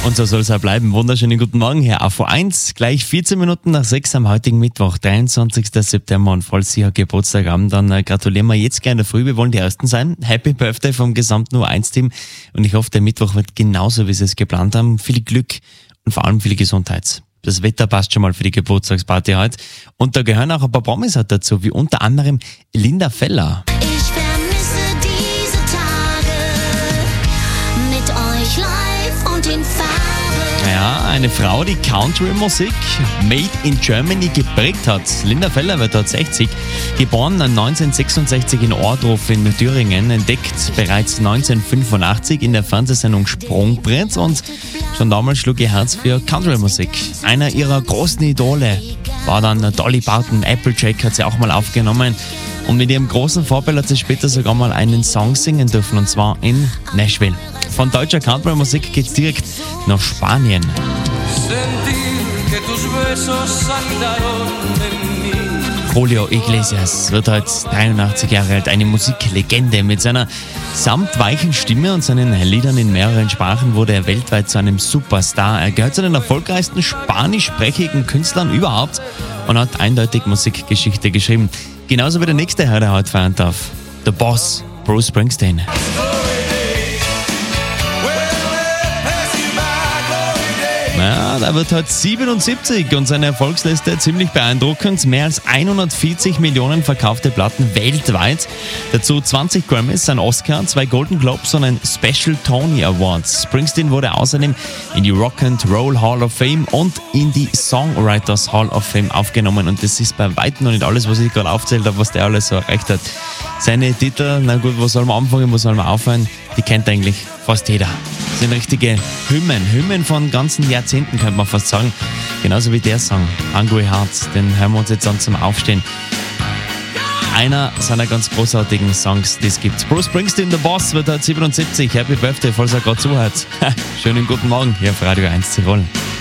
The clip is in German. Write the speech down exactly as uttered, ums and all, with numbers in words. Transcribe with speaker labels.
Speaker 1: Und so soll es auch bleiben. Wunderschönen guten Morgen, Herr A V eins. Gleich vierzehn Minuten nach sechs am heutigen Mittwoch, dreiundzwanzigsten September, und falls Sie Geburtstag haben, dann äh, gratulieren wir jetzt gleich in der Früh. Wir wollen die Ersten sein. Happy Birthday vom gesamten U eins Team. Und ich hoffe, der Mittwoch wird genauso, wie Sie es geplant haben. Viel Glück und vor allem viel Gesundheit. Das Wetter passt schon mal für die Geburtstagsparty heute. Und da gehören auch ein paar Promis halt dazu, wie unter anderem Linda Feller.
Speaker 2: Ich vermisse diese Tage mit euch live und in Farbe.
Speaker 1: Ja, eine Frau, die Country-Musik Made in Germany geprägt hat. Linda Feller wird dort sechzig. Geboren neunzehnhundertsechsundsechzig in Ohrdruf in Thüringen, entdeckt bereits neunzehnhundertfünfundachtzig in der Fernsehsendung Sprungbrett, und schon damals schlug ihr Herz für Country-Musik. Einer ihrer großen Idole war dann Dolly Parton. Applejack hat sie auch mal aufgenommen. Und mit ihrem großen Vorbild hat sie später sogar mal einen Song singen dürfen, und zwar in Nashville. Von deutscher Country-Musik geht's direkt nach Spanien. Julio Iglesias wird heute dreiundachtzig Jahre alt, eine Musiklegende. Mit seiner samtweichen Stimme und seinen Liedern in mehreren Sprachen wurde er weltweit zu einem Superstar. Er gehört zu den erfolgreichsten spanischsprachigen Künstlern überhaupt und hat eindeutig Musikgeschichte geschrieben. Genauso wie der nächste Herr, der heute feiern darf. The Boss, Bruce Springsteen. Ja, da wird heute siebenundsiebzig und seine Erfolgsliste ziemlich beeindruckend. Mehr als hundertvierzig Millionen verkaufte Platten weltweit. Dazu zwanzig Grammys, ein Oscar, zwei Golden Globes und ein Special Tony Awards. Springsteen wurde außerdem in die Rock and Roll Hall of Fame und in die Songwriters Hall of Fame aufgenommen. Und das ist bei weitem noch nicht alles, was ich gerade aufzählt habe, was der alles so erreicht hat. Seine Titel, na gut, wo soll man anfangen, wo soll man aufhören, die kennt eigentlich fast jeder. Das sind richtige Hymnen, Hymnen von ganzen Jahrzehnten, könnte man fast sagen. Genauso wie der Song, Angry Hearts, den hören wir uns jetzt an zum Aufstehen. Einer seiner ganz großartigen Songs, die es gibt. Bruce Springsteen, The Boss, wird heute siebenundsiebzig. Happy Birthday, falls er gerade zuhört. Schönen guten Morgen hier auf Radio eins Tirol.